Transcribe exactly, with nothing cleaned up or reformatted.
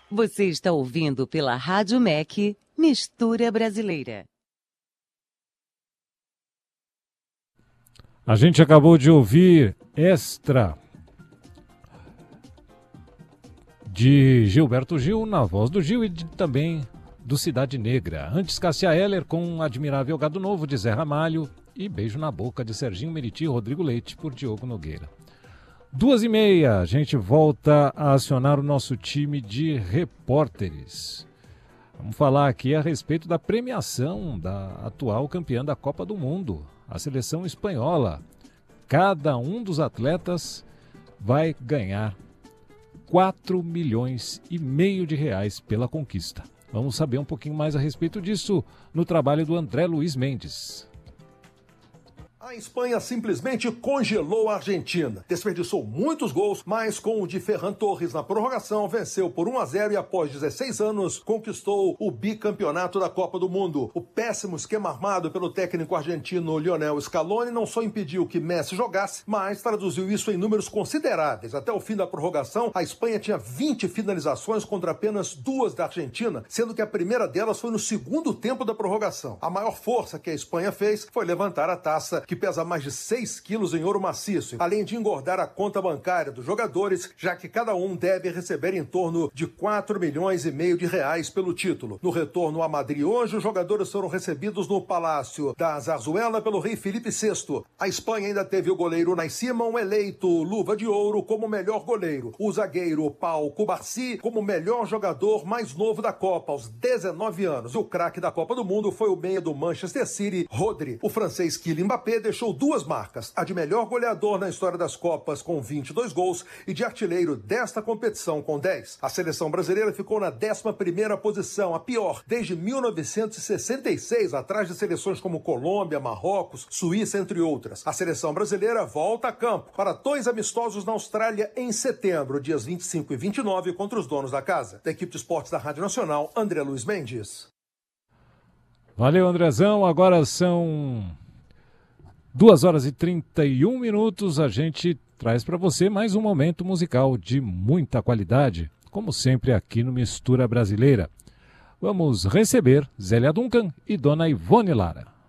Você está ouvindo pela Rádio M E C Mistura Brasileira. A gente acabou de ouvir Extra, de Gilberto Gil, na voz do Gil, e de, também do Cidade Negra. Antes, Cássia Eller com Admirável Gado Novo, de Zé Ramalho, e Beijo na Boca, de Serginho Meriti e Rodrigo Leite, por Diogo Nogueira. Duas e meia, a gente volta a acionar o nosso time de repórteres. Vamos falar aqui a respeito da premiação da atual campeã da Copa do Mundo, a seleção espanhola. Cada um dos atletas vai ganhar quatro milhões e meio de reais pela conquista. Vamos saber um pouquinho mais a respeito disso no trabalho do André Luiz Mendes. A Espanha simplesmente congelou a Argentina. Desperdiçou muitos gols, mas com o de Ferran Torres na prorrogação, venceu por um a zero e após dezesseis anos conquistou o bicampeonato da Copa do Mundo. O péssimo esquema armado pelo técnico argentino Lionel Scaloni não só impediu que Messi jogasse, mas traduziu isso em números consideráveis. Até o fim da prorrogação, a Espanha tinha vinte finalizações contra apenas duas da Argentina, sendo que a primeira delas foi no segundo tempo da prorrogação. A maior força que a Espanha fez foi levantar a taça, que pesa mais de seis quilos em ouro maciço, além de engordar a conta bancária dos jogadores, já que cada um deve receber em torno de quatro milhões e meio de reais pelo título. No retorno a Madrid hoje, os jogadores foram recebidos no Palácio da Zarzuela pelo rei Felipe sexto. A Espanha ainda teve o goleiro Unai Simon eleito luva de ouro como melhor goleiro, o zagueiro Pau Cubarsí como melhor jogador mais novo da Copa, aos dezenove anos. O craque da Copa do Mundo foi o meia do Manchester City, Rodri. O francês Kylian Mbappé deixou duas marcas, a de melhor goleador na história das Copas com vinte e dois gols e de artilheiro desta competição com dez. A seleção brasileira ficou na décima primeira posição, a pior desde mil novecentos e sessenta e seis, atrás de seleções como Colômbia, Marrocos, Suíça, entre outras. A seleção brasileira volta a campo para dois amistosos na Austrália em setembro, dias vinte e cinco e vinte e nove, contra os donos da casa. Da equipe de esportes da Rádio Nacional, André Luiz Mendes. Valeu, Andrezão. Agora são duas horas e trinta e um minutos, a gente traz para você mais um momento musical de muita qualidade, como sempre aqui no Mistura Brasileira. Vamos receber Zélia Duncan e Dona Ivone Lara.